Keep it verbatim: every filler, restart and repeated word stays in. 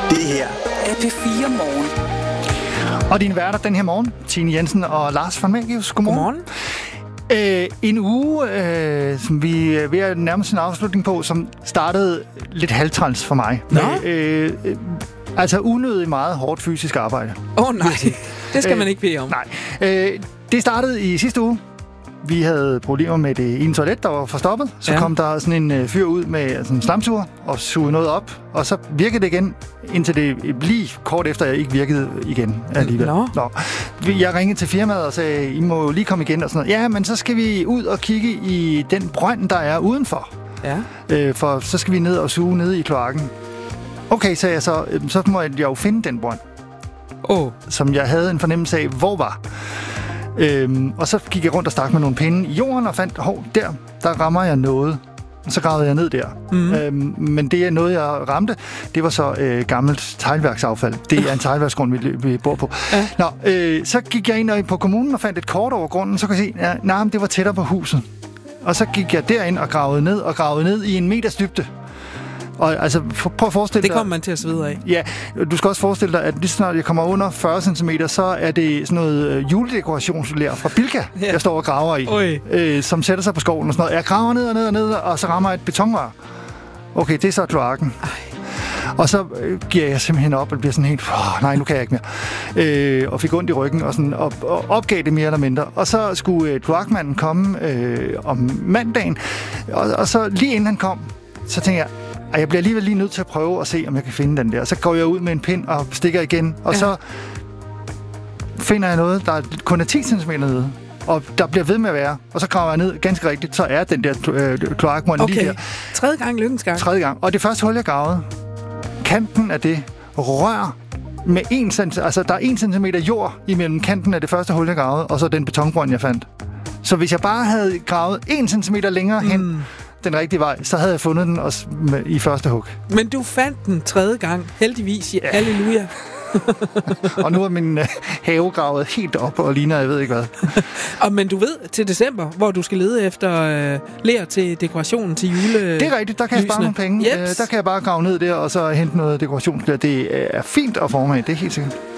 Det her er P fire Morgen. Og dine værter den her morgen, Tine Jensen og Lars von Magius. Godmorgen. Godmorgen. Øh, en uge, øh, som vi er ved at nærme en afslutning på, som startede lidt halvtræls for mig. Nå? Med, øh, øh, altså unødigt meget hårdt fysisk arbejde. Åh oh, nej, det skal man ikke bede om. Nej. Øh, det startede i sidste uge. Vi havde problemer med det ene toilet, der var forstoppet. Så ja. kom der sådan en øh, fyr ud med sådan en slamsuger og sugede noget op. Og så virkede det igen, indtil det lige kort efter, jeg ikke virkede igen alligevel. Nå. Nå. Jeg ringede til firmaet og sagde, I må lige komme igen og sådan noget. Ja, men så skal vi ud og kigge i den brønd, der er udenfor. Ja. Øh, for så skal vi ned og suge ned i kloakken. Okay, sagde jeg så. Så må jeg jo finde den brønd. Åh. Oh. Som jeg havde en fornemmelse af, hvor var. Øhm, og så gik jeg rundt og stak med nogle pinde i jorden og fandt, hov, der, der rammer jeg noget. Så gravede jeg ned der. Mm. Øhm, men det er noget, jeg ramte, det var så øh, gammelt teglværksaffald. Det er en teglværksgrund, vi, vi bor på. Ja. Nå, øh, så gik jeg ind på kommunen og fandt et kort over grunden, så kan jeg se, ja, nej, det var tættere på huset. Og så gik jeg derind og gravede ned, og gravede ned i en meters dybde. Og altså, for, prøv at forestille dig... Det kommer man til at svede af. Ja, du skal også forestille dig, at lige snart jeg kommer under fyrre centimeter, så er det sådan noget øh, juledekorationsler fra Bilka, ja. jeg står og graver i, øh, som sætter sig på skoven og sådan noget. Jeg graver ned og ned og ned, og så rammer jeg et betonrør. Okay, det er så kloakken. Ej. Og så øh, giver jeg simpelthen op og bliver sådan helt, oh, nej, nu kan jeg ikke mere. Øh, og fik ondt i ryggen og, sådan, og, og opgav det mere eller mindre. Og så skulle øh, kloakmanden komme øh, om mandagen, og, og så lige inden han kom, så tænkte jeg, og jeg bliver alligevel lige nødt til at prøve at se, om jeg kan finde den der. Så går jeg ud med en pind og stikker igen, og ja. så finder jeg noget, der kun er ti centimeter nede. Og der bliver ved med at være. Og så graver jeg ned, ganske rigtigt, så er den der øh, kloakmund okay. lige der. Tredje gang lykkens gang. Tredje gang. Og det første hul, jeg gravede, kanten af det rør med en centimeter, altså der er en centimeter jord imellem kanten af det første hul, jeg gravede, og så den betonbrønd, jeg fandt. Så hvis jeg bare havde gravet en centimeter længere hen, mm. den rigtige vej, så havde jeg fundet den også med, i første hug. Men du fandt den tredje gang, heldigvis. Ja. Halleluja. Og nu er min øh, have gravet helt op og ligner, jeg ved ikke hvad. Og men du ved, til december, hvor du skal lede efter øh, ler til dekorationen til jule. Det er rigtigt, der kan jeg spare nogle penge. Øh, der kan jeg bare grave ned der, og så hente noget dekorationsler. Det er fint at forme af, det er helt sikkert.